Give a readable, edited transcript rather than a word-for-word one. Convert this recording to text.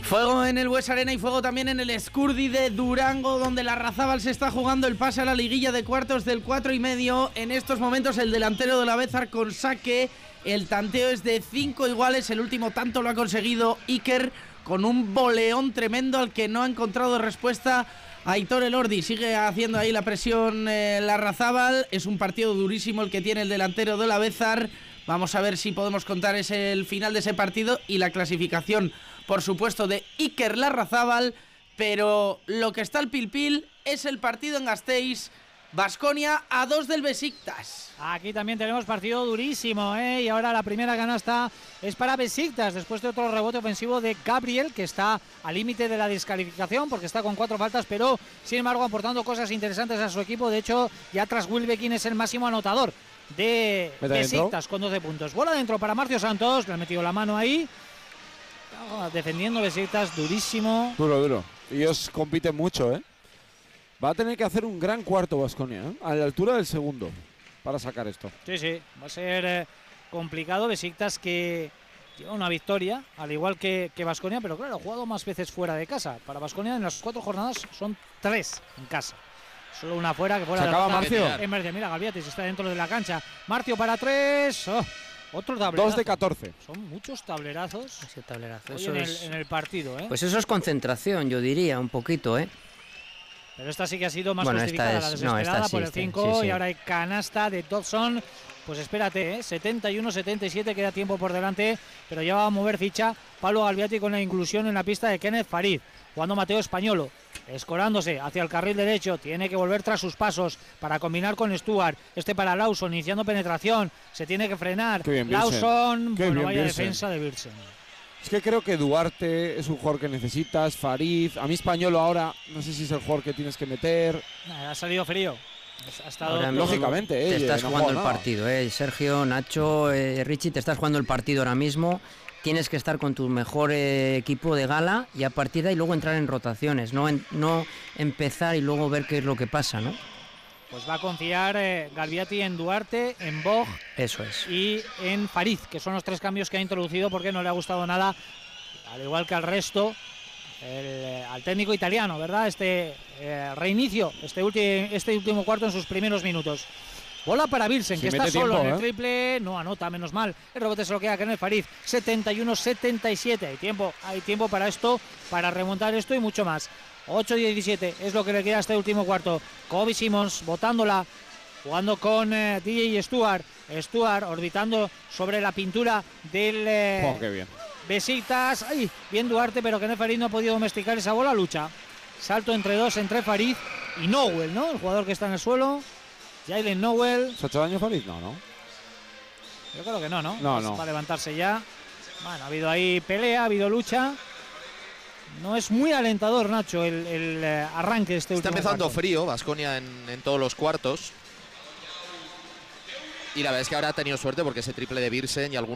Fuego en el Bues Arena y fuego también en el Escurdi de Durango, donde la Larrazábal se está jugando el pase a la liguilla de cuartos del 4,5. En estos momentos el delantero de la Bézar con saque. El tanteo es de 5 iguales. El último tanto lo ha conseguido Iker con un boleón tremendo al que no ha encontrado respuesta Aitor Elordi. Sigue haciendo ahí la presión Larrazábal. Es un partido durísimo el que tiene el delantero de la Bézar. Vamos a ver si podemos contar el final de ese partido y la clasificación, por supuesto, de Iker Larrazábal. Pero lo que está al pil es el partido en Gasteiz. Baskonia a 2 del Besiktas. Aquí también tenemos partido durísimo, y ahora la primera canasta es para Besiktas, después de otro rebote ofensivo de Gabriel, que está al límite de la descalificación porque está con 4 faltas, pero sin embargo aportando cosas interesantes a su equipo. De hecho, ya tras Wilbekin es el máximo anotador de Besiktas con 12 puntos. Bola dentro para Marcio Santos, le ha metido la mano ahí, defendiendo Besiktas, durísimo. Duro. Y ellos compiten mucho, Va a tener que hacer un gran cuarto Baskonia, a la altura del segundo, para sacar esto. Sí, va a ser complicado. Besiktas que lleva una victoria, al igual que Baskonia, pero claro, ha jugado más veces fuera de casa. Para Baskonia en las 4 jornadas son 3 en casa. Solo una fuera, que fuera de acaba Marcio. Mira, Galviatis está dentro de la cancha. Marcio para 3. Otro tablerazo. 2 de 14. Son muchos tablerazos. Sí, tablerazo. Eso en el partido, Pues eso es concentración, yo diría, un poquito, Pero esta sí que ha sido más justificada, la desesperada por el 5, y ahora hay canasta de Dodson. Pues espérate, 71-77, queda tiempo por delante, pero ya va a mover ficha Pablo Galviati con la inclusión en la pista de Kenneth Farid. Jugando Mateo Españolo, escorándose hacia el carril derecho, tiene que volver tras sus pasos para combinar con Stuart. Para Lawson, iniciando penetración, se tiene que frenar. Lawson, vaya defensa de Birsen. Es que creo que Duarte es un jugador que necesitas, Farid. A mí Españolo ahora, no sé si es el jugador que tienes que meter. Ha salido frío. Ha estado ahora, lógicamente, te estás jugando el partido, Sergio, Nacho, Richie, te estás jugando el partido ahora mismo. Tienes que estar con tu mejor equipo de gala y a partir de ahí luego entrar en rotaciones, no empezar y luego ver qué es lo que pasa, ¿no? Pues va a confiar Galviati en Duarte, en Bog. Eso es. Y en Farid, que son los 3 cambios que ha introducido porque no le ha gustado nada, al igual que al resto, al técnico italiano, ¿verdad? Reinicio, este último cuarto en sus primeros minutos. Bola para Birsen, que está solo en el triple, no anota, menos mal. El rebote se lo queda Kenneth Farid, 71-77. Hay tiempo para esto, para remontar esto y mucho más. 8-17 es lo que le queda a este último cuarto. Kobe Simmons botándola, jugando con DJ Stuart. Stuart orbitando sobre la pintura del qué bien. Besiktas. Ay, bien Duarte, pero Kenneth Farid no ha podido domesticar esa bola. Lucha. Salto entre 2, entre Farid y Nowell, ¿no? El jugador que está en el suelo. Jalen Nowell. ¿Se ha hecho daño Farid? No. Yo creo que no. No. Va a levantarse ya. Bueno, ha habido ahí pelea, ha habido lucha. No es muy alentador, Nacho, el arranque de este último cuarto. Está empezando frío Baskonia en todos los cuartos. Y la verdad es que ahora ha tenido suerte porque ese triple de Birsen y algún